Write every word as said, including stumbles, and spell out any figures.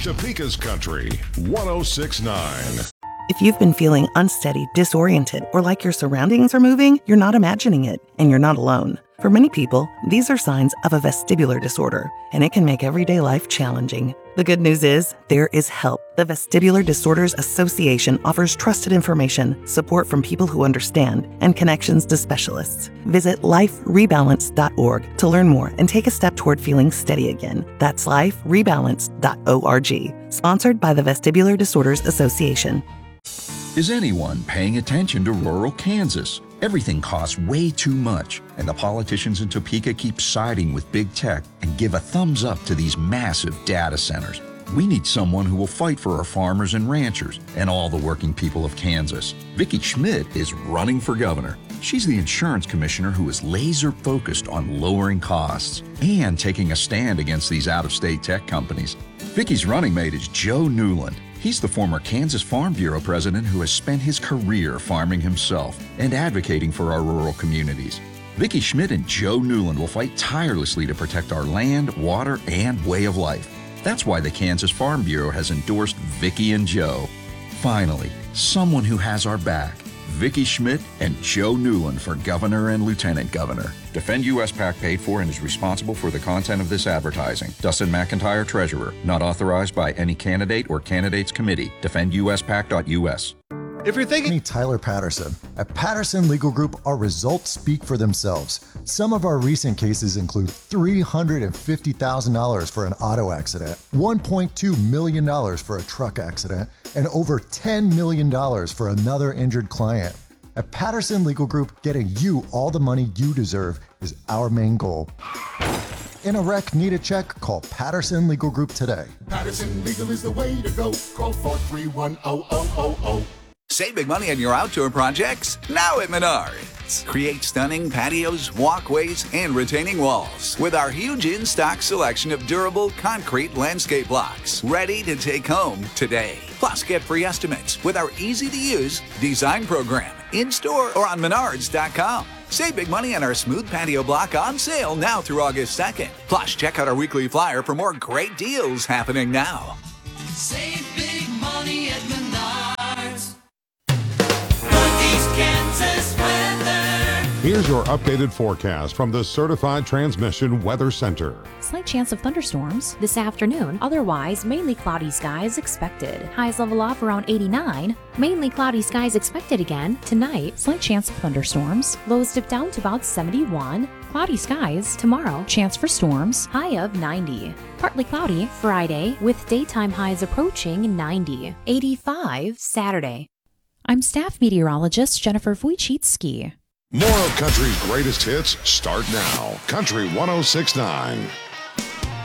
Topeka's Country one oh six point nine. If you've been feeling unsteady, disoriented, or like your surroundings are moving, you're not imagining it, and you're not alone. For many people, these are signs of a vestibular disorder, and it can make everyday life challenging. The good news is, there is help. The Vestibular Disorders Association offers trusted information, support from people who understand, and connections to specialists. Visit life rebalance dot org to learn more and take a step toward feeling steady again. That's life rebalance dot org. Sponsored by the Vestibular Disorders Association. Is anyone paying attention to rural Kansas? Everything costs way too much, and the politicians in Topeka keep siding with big tech and give a thumbs up to these massive data centers. We need someone who will fight for our farmers and ranchers and all the working people of Kansas. Vicki Schmidt is running for governor. She's the insurance commissioner who is laser focused on lowering costs and taking a stand against these out-of-state tech companies. Vicki's running mate is Joe Newland. He's the former Kansas Farm Bureau president who has spent his career farming himself and advocating for our rural communities. Vicki Schmidt and Joe Newland will fight tirelessly to protect our land, water, and way of life. That's why the Kansas Farm Bureau has endorsed Vicki and Joe. Finally, someone who has our back. Vicki Schmidt and Joe Newland for governor and lieutenant governor. Defend U S PAC paid for and is responsible for the content of this advertising. Dustin McIntyre, Treasurer. Not authorized by any candidate or candidates committee. defend U S pac dot U S. If you're thinking Tyler Patterson. At Patterson Legal Group, our results speak for themselves. Some of our recent cases include three hundred fifty thousand dollars for an auto accident, one point two million dollars for a truck accident, and over ten million dollars for another injured client. At Patterson Legal Group, getting you all the money you deserve is our main goal. In a wreck, need a check? Call Patterson Legal Group today. Patterson Legal is the way to go. Call four three one, zero zero zero zero. Save big money on your outdoor projects now at Menards. Create stunning patios, walkways, and retaining walls with our huge in-stock selection of durable concrete landscape blocks ready to take home today. Plus, get free estimates with our easy-to-use design program in-store or on menards dot com. Save big money on our smooth patio block on sale now through August second. Plus, check out our weekly flyer for more great deals happening now. Save big money at Menards. Northeast Kansas weather. Here's your updated forecast from the Certified Transmission Weather Center. Slight chance of thunderstorms this afternoon. Otherwise, mainly cloudy skies expected. Highs level off around eighty-nine. Mainly cloudy skies expected again. Tonight, slight chance of thunderstorms. Lows dip down to about seventy-one. Cloudy skies tomorrow. Chance for storms. High of ninety. Partly cloudy Friday with daytime highs approaching ninety. eighty-five Saturday. I'm staff meteorologist Jennifer Wojcicki. More of Country's greatest hits start now. Country one oh six point nine.